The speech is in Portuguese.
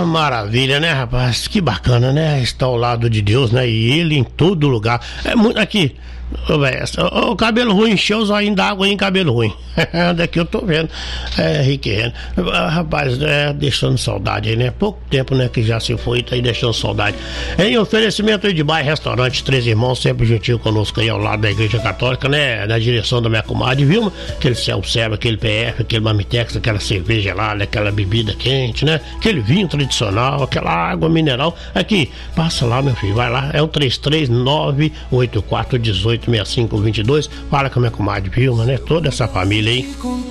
maravilha, né, rapaz? Que bacana, né? Estar ao lado de Deus, né? E Ele em todo lugar. É muito aqui. O cabelo ruim, encheu os olhinhos d'água em cabelo ruim. Daqui eu tô vendo. Riqueno. Rapaz, deixando saudade aí, né? Pouco tempo, né, que já se foi, tá aí deixando saudade. Em oferecimento aí de bar, restaurante Três Irmãos, sempre juntinho conosco aí ao lado da Igreja Católica, né? Na direção da minha comadre Vilma, aquele self-serve, aquele PF, aquele Mamitex, aquela cerveja gelada, aquela bebida quente, né? Aquele vinho tradicional, aquela água mineral. Aqui, passa lá, meu filho, vai lá. É o 33984186522. Fala com a minha comadre Vilma, né? Toda essa família aí.